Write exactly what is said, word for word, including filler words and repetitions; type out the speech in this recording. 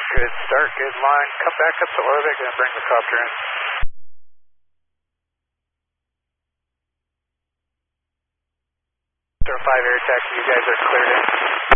Good start, good line. Come back up to orbit, gonna bring the copter in. five air taxi, you guys are cleared in.